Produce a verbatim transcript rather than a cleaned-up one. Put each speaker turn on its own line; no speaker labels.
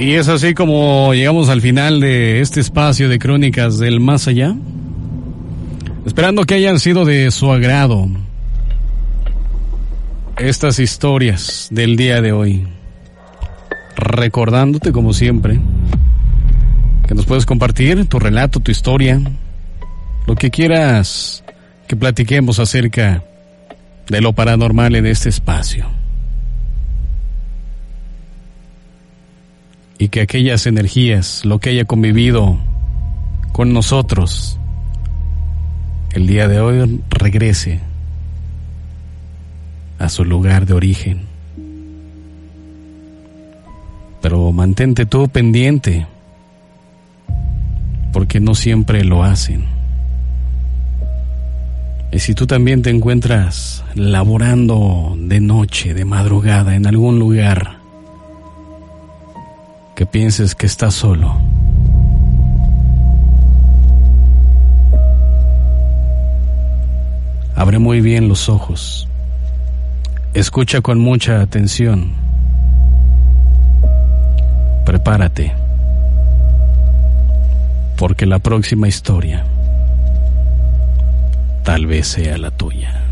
Y es así como llegamos al final de este espacio de Crónicas del Más Allá. Esperando que hayan sido de su agrado estas historias del día de hoy. Recordándote, como siempre, que nos puedes compartir tu relato, tu historia, lo que quieras que platiquemos acerca de lo paranormal en este espacio. Y que aquellas energías, lo que haya convivido con nosotros el día de hoy, regrese a su lugar de origen. Pero mantente tú pendiente, porque no siempre lo hacen. Y si tú también te encuentras laborando de noche, de madrugada, en algún lugar que pienses que estás solo, abre muy bien los ojos, escucha con mucha atención, prepárate, porque la próxima historia tal vez sea la tuya.